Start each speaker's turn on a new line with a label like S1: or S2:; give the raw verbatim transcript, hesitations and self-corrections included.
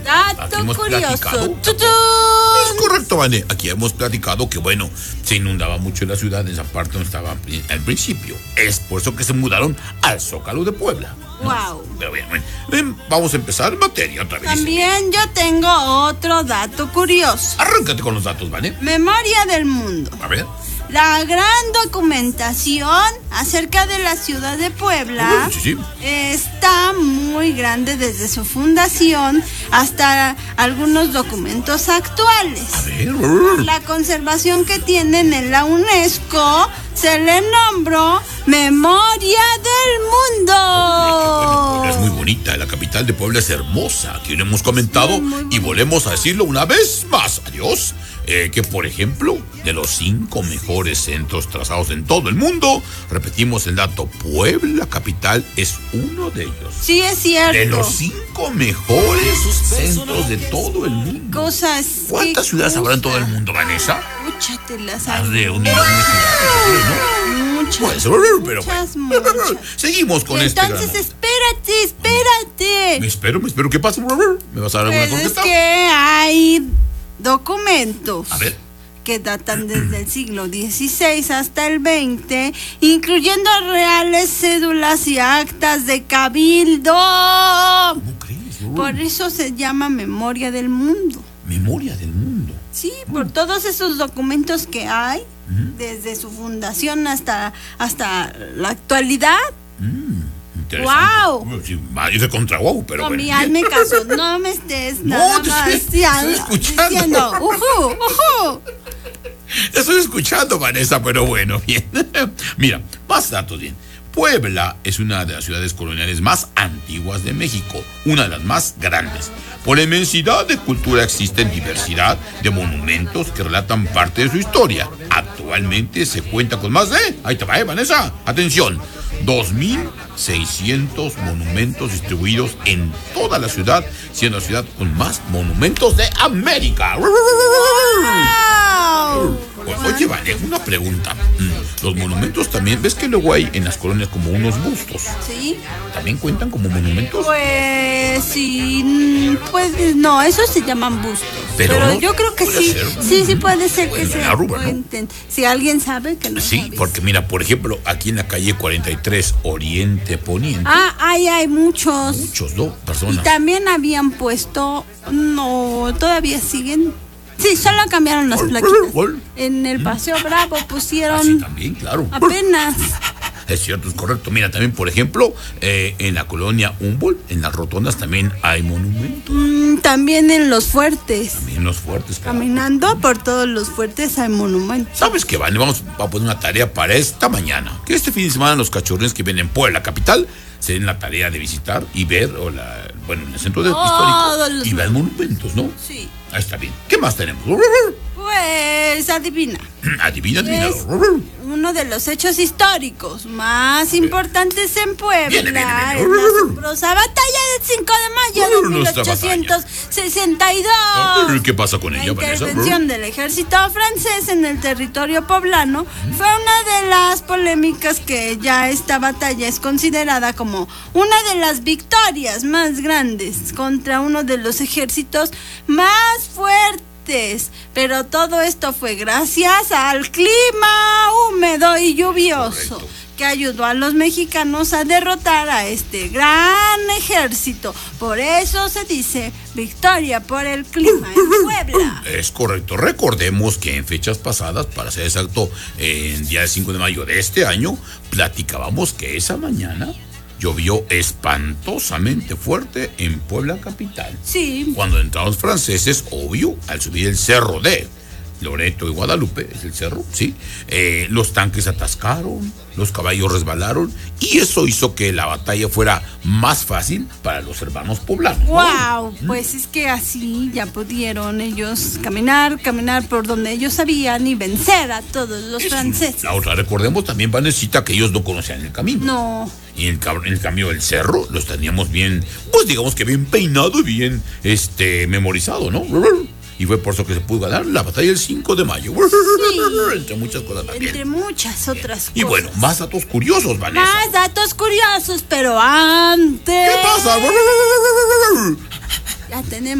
S1: Dato curioso.
S2: Es correcto, Vane. Aquí hemos platicado que, bueno, se inundaba mucho la ciudad en esa parte donde estaba al principio. Es por eso que se mudaron al Zócalo de Puebla.
S1: Wow.
S2: Pero bien, bien, bien, vamos a empezar en materia otra vez.
S1: También yo tengo otro dato curioso.
S2: Arráncate con los datos, ¿vale?
S1: Memoria del mundo.
S2: A ver.
S1: La gran documentación acerca de la ciudad de Puebla
S2: sí, sí.
S1: está muy grande desde su fundación hasta algunos documentos actuales.
S2: A ver.
S1: La conservación que tienen en la UNESCO se le nombró Memoria del Mundo.
S2: Puebla es muy bonita, la capital de Puebla es hermosa. Aquí lo hemos comentado
S1: sí, muy
S2: y volvemos a decirlo una vez más. Adiós. Eh, que por ejemplo, de los cinco mejores centros trazados en todo el mundo, repetimos el dato, Puebla capital es uno de ellos.
S1: Sí, es cierto.
S2: De los cinco mejores centros de todo el mundo.
S1: Cosas.
S2: ¿Cuántas ciudades habrá en todo el mundo, Vanessa?
S1: Escúchatelas.
S2: Más de un millón de ciudades, ¿no?
S1: Muchas.
S2: Pues, pero
S1: muchas,
S2: bueno.
S1: muchas.
S2: Seguimos con
S1: y
S2: este.
S1: Entonces,
S2: gran...
S1: espérate, espérate.
S2: Me espero, me espero. ¿Qué pasa? ¿Me vas a dar alguna
S1: Pues es
S2: contesta?
S1: que hay documentos
S2: A ver.
S1: que datan desde el siglo dieciséis hasta el veinte, incluyendo reales, cédulas y actas de cabildo.
S2: ¿Cómo crees?
S1: Por eso se llama Memoria del Mundo.
S2: Memoria del mundo.
S1: Sí, por todos esos documentos que hay,
S2: Mm.
S1: desde su fundación hasta, hasta la actualidad.
S2: Mm, interesante.
S1: ¡Guau!
S2: Sí, yo de contra guau, pero
S1: No,
S2: bueno.
S1: mi hazme caso, no me estés
S2: No,
S1: nada
S2: te
S1: más
S2: estoy-
S1: ya-
S2: estoy escuchando.
S1: diciendo, ujú, ujú.
S2: Te estoy escuchando, Vanessa, pero bueno, bien. Mira, más datos, bien. Puebla es una de las ciudades coloniales más antiguas de México, una de las más grandes. Por la inmensidad de cultura existen diversidad de monumentos que relatan parte de su historia. Actualmente se cuenta con más de, ahí te va, ¿eh, Vanessa? Atención, dos mil seiscientos monumentos distribuidos en toda la ciudad, siendo la ciudad con más monumentos de América.
S1: ¡Wow!
S2: Oye, vale, una pregunta. Los monumentos también, ¿ves que luego hay en las colonias como unos bustos?
S1: ¿Sí?
S2: ¿También cuentan como monumentos?
S1: Pues sí, pues no, esos se llaman bustos.
S2: Pero
S1: Pero,
S2: no
S1: yo creo que
S2: puede
S1: sí,
S2: ser.
S1: sí, sí puede ser que
S2: Bueno,
S1: se
S2: la arruga, ¿no?
S1: cuenten. Si alguien sabe que no
S2: Sí,
S1: sabes.
S2: porque mira, por ejemplo, aquí en la calle cuarenta y tres, Oriente Poniente,
S1: Ah, ahí hay muchos.
S2: muchos, ¿no?
S1: Y
S2: Personas.
S1: también habían puesto, no, todavía siguen. Sí, solo cambiaron las
S2: Gol,
S1: plaquitas.
S2: gol.
S1: En el Paseo Bravo
S2: Así
S1: pusieron
S2: también, claro.
S1: apenas.
S2: Es cierto, es correcto. Mira, también, por ejemplo, eh, en la colonia Humboldt, en las rotondas también hay monumentos.
S1: Mm, también en los fuertes.
S2: También los fuertes. claro.
S1: Caminando por todos los fuertes hay monumentos.
S2: ¿Sabes qué, Vane? Vamos a poner una tarea para esta mañana. Que este fin de semana los cachorrines que vienen en Puebla capital se den la tarea de visitar y ver, o la, bueno, en el centro de,
S1: Todos
S2: histórico,
S1: los
S2: y ver monumentos, ¿no?
S1: Sí.
S2: Ahí está bien. ¿Qué más tenemos?
S1: Pues adivina.
S2: Adivina, adivina.
S1: Es uno de los hechos históricos más importantes en Puebla.
S2: Viene, viene, viene.
S1: Es la asombrosa batalla del cinco de mayo de
S2: Nuestra
S1: mil ochocientos sesenta y dos.
S2: ¿Qué pasa con
S1: La
S2: ella, Vanessa?
S1: intervención del ejército francés en el territorio poblano fue una de las polémicas que ya esta batalla es considerada como una de las victorias más grandes contra uno de los ejércitos más fuertes. Pero todo esto fue gracias al clima húmedo y lluvioso.
S2: Correcto.
S1: Que ayudó a los mexicanos a derrotar a este gran ejército. Por eso se dice victoria por el clima en Puebla.
S2: Es correcto. Recordemos que en fechas pasadas, para ser exacto, en día cinco de mayo de este año, platicábamos que esa mañana llovió espantosamente fuerte en Puebla capital.
S1: Sí.
S2: Cuando entraron los franceses, obvio, al subir el cerro de Loreto y Guadalupe, es el cerro, sí, eh, los tanques atascaron, los caballos resbalaron, y eso hizo que la batalla fuera más fácil para los hermanos poblanos.
S1: Wow, pues es que así ya pudieron ellos caminar, caminar por donde ellos sabían y vencer a todos los
S2: Es-
S1: franceses.
S2: La otra, recordemos también, Vanesita, que ellos no conocían el camino.
S1: No.
S2: Y en el, cab- en el cambio del cerro los teníamos bien, pues digamos que bien peinado y bien este memorizado, ¿no? Y fue por eso que se pudo ganar la batalla del cinco de mayo. Entre muchas cosas también.
S1: Entre muchas otras cosas.
S2: Y bueno, más datos curiosos, Vanessa.
S1: Más datos curiosos, pero antes.
S2: ¿Qué pasa?
S1: Ya tenemos.